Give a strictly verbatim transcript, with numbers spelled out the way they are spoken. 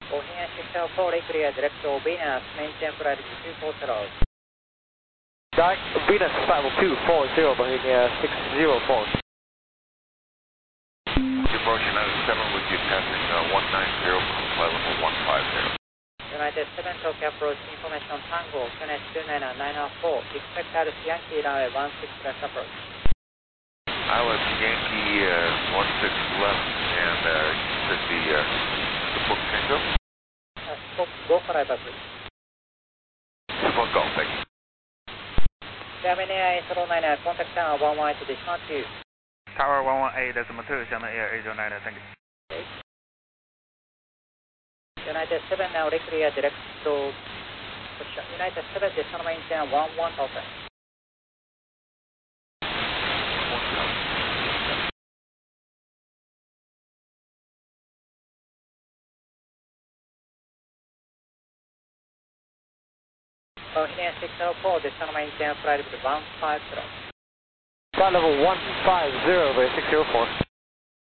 Bohemian six oh four, clear direct to Venus, maintain flight two four zero. Direct Venus five two four zero, Bohemia six oh four. Departure United seven with you passing uh, one nine zero from flight level one five zero. United seven, Tokyo approach information Tango, Q N H two nine nine four, expect R C Yankee runway one six left approach. I was Yankee uh, one six left and uh, you said the, uh, the book Tango? Uh, Spoke go for Iber, please. Spoke Golf, thank you. Germany Air eight zero nine, contact tower one one eight, decimal two. Tower one one eight decimal two, German Air eight zero nine, thank you. United seven, now clear direct to United seven, decimal maintain one one open. Bohemian six oh four, decimal maintain flight with one five zero. Flight level one five zero, by six oh four.